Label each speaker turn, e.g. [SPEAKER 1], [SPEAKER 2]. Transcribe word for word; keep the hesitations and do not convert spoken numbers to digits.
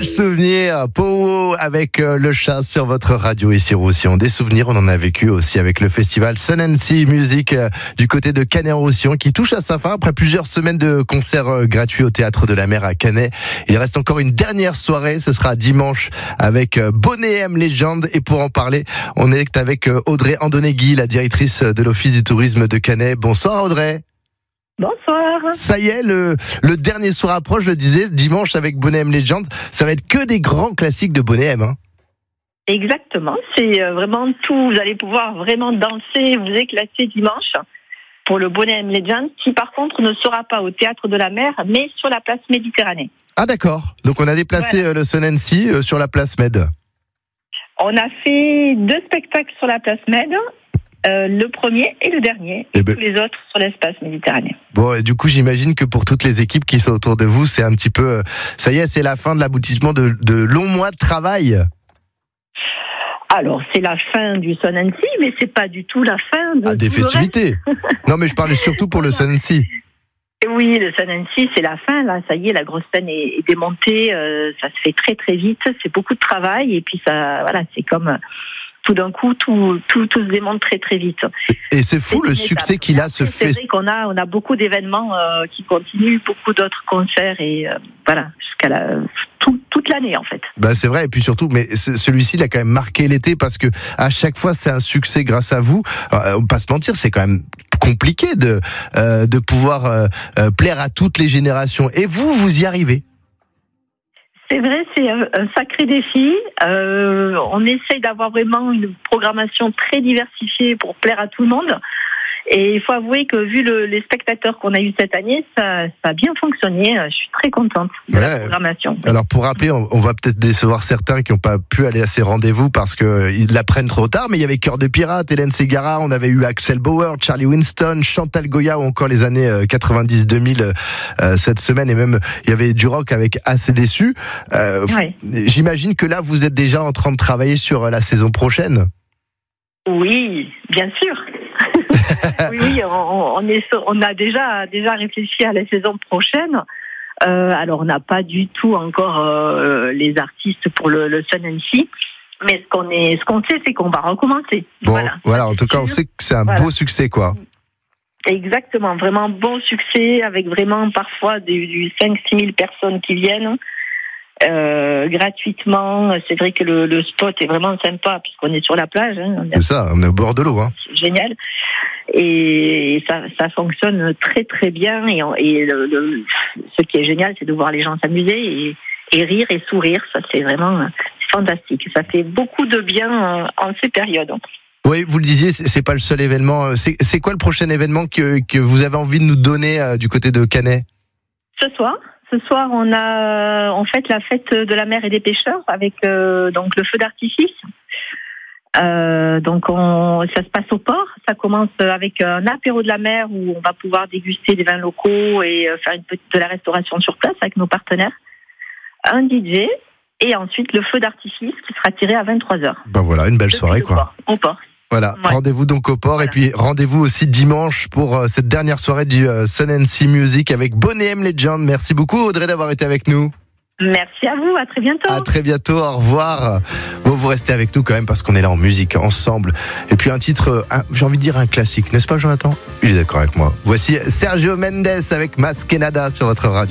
[SPEAKER 1] souvenir, Powo avec euh, le chat sur votre radio ici Roussillon. Des souvenirs, on en a vécu aussi avec le festival Sun and Sea Music euh, du côté de Canet-en-Roussillon qui touche à sa fin après plusieurs semaines de concerts euh, gratuits au Théâtre de la Mer à Canet. Il reste encore une dernière soirée, ce sera dimanche avec euh, Bonnet M Legend. Et pour en parler, on est avec euh, Audrey Andonegui, la directrice de l'Office du tourisme de Canet. Bonsoir Audrey.
[SPEAKER 2] Bonsoir.
[SPEAKER 1] Ça y est, le, le dernier soir approche, je le disais, dimanche avec Bonnet M Legend. Ça va être que des grands classiques de Bonnet M. Hein.
[SPEAKER 2] Exactement, c'est vraiment tout. Vous allez pouvoir vraiment danser, vous éclater dimanche pour le Bonnet M Legend, qui par contre ne sera pas au Théâtre de la Mer, mais sur la place Méditerranée.
[SPEAKER 1] Ah d'accord, donc on a déplacé voilà. le Sun and Sea euh, sur la place Med.
[SPEAKER 2] On a fait deux spectacles sur la place Med. Euh, le premier et le dernier, et, et ben... tous les autres sur l'espace méditerranéen.
[SPEAKER 1] Bon, et du coup, j'imagine que pour toutes les équipes qui sont autour de vous, c'est un petit peu... Euh, ça y est, c'est la fin de l'aboutissement de, de longs mois de travail.
[SPEAKER 2] Alors, c'est la fin du Sun and Sea, mais c'est pas du tout la fin de...
[SPEAKER 1] Ah, des festivités. Non, mais je parlais surtout pour le Sun and Sea.
[SPEAKER 2] Oui, le Sun and Sea, c'est la fin, là, ça y est, la grosse scène est, est démontée, euh, ça se fait très très vite, c'est beaucoup de travail, et puis ça, voilà, c'est comme... Tout d'un coup, tout, tout, tout se démonte très très vite.
[SPEAKER 1] Et c'est fou c'est le succès étape. qu'il a ce festival.
[SPEAKER 2] C'est vrai qu'on a, on a beaucoup d'événements euh, qui continuent, beaucoup d'autres concerts et euh, voilà, jusqu'à la, tout, toute l'année en fait.
[SPEAKER 1] Bah c'est vrai, et puis surtout, mais celui-ci il a quand même marqué l'été parce que à chaque fois c'est un succès grâce à vous. Alors, on va pas se mentir, c'est quand même compliqué de euh, de pouvoir euh, euh, plaire à toutes les générations. Et vous, vous y arrivez.
[SPEAKER 2] C'est vrai, c'est un, un sacré défi. Euh, on essaye d'avoir vraiment une programmation très diversifiée pour plaire à tout le monde. Et il faut avouer que vu le, les spectateurs qu'on a eu cette année, ça, ça a bien fonctionné. Je suis très contente de ouais. la programmation.
[SPEAKER 1] Alors pour rappeler, on, on va peut-être décevoir certains qui n'ont pas pu aller à ces rendez-vous parce qu'ils l'apprennent trop tard, mais il y avait Cœur de Pirate, Hélène Ségara, on avait eu Axel Bauer, Charlie Winston, Chantal Goya ou encore les années quatre-vingt-dix deux mille euh, cette semaine, et même il y avait du rock avec Assez déçu. Euh, ouais. J'imagine que là vous êtes déjà en train de travailler sur la saison prochaine.
[SPEAKER 2] Oui, bien sûr. oui, oui, on, on, est, on a déjà, déjà réfléchi à la saison prochaine. Euh, alors, on n'a pas du tout encore euh, les artistes pour le, le Sun and Sea, mais ce qu'on, est, ce qu'on sait, c'est qu'on va recommencer.
[SPEAKER 1] Bon, voilà, voilà en tout cas, on sait que c'est un voilà. beau succès, quoi.
[SPEAKER 2] Exactement, vraiment bon succès, avec vraiment parfois du, du cinq à six mille personnes qui viennent. Euh, gratuitement, c'est vrai que le, le spot est vraiment sympa puisqu'on est sur la plage. Hein.
[SPEAKER 1] C'est ça, on est au bord de l'eau. Hein.
[SPEAKER 2] C'est génial. Et ça, ça fonctionne très très bien. Et, et le, le, ce qui est génial, c'est de voir les gens s'amuser et, et rire et sourire. Ça, c'est vraiment fantastique. Ça fait beaucoup de bien en ces périodes.
[SPEAKER 1] Oui, vous le disiez, c'est pas le seul événement. C'est, c'est quoi le prochain événement que, que vous avez envie de nous donner euh, du côté de Canet ?
[SPEAKER 2] Ce soir. Ce soir, on a en fait la fête de la mer et des pêcheurs avec euh, donc le feu d'artifice. Euh, donc on, ça se passe au port. Ça commence avec un apéro de la mer où on va pouvoir déguster des vins locaux et faire une petite de la restauration sur place avec nos partenaires. Un D J et ensuite le feu d'artifice qui sera tiré à vingt-trois heures.
[SPEAKER 1] Ben voilà, une belle soirée quoi.
[SPEAKER 2] Port, au port.
[SPEAKER 1] Voilà, ouais. Rendez-vous donc au port, voilà. Et puis rendez-vous aussi dimanche pour euh, cette dernière soirée du euh, Sun and Sea Music avec Bonnet M Legend. Merci beaucoup Audrey d'avoir été avec nous.
[SPEAKER 2] Merci à vous, à très bientôt.
[SPEAKER 1] À très bientôt, au revoir. Bon, vous restez avec nous quand même parce qu'on est là en musique ensemble. Et puis un titre, un, j'ai envie de dire un classique, n'est-ce pas Jonathan ? Il est d'accord avec moi. Voici Sergio Mendes avec Mas Que Nada sur votre radio.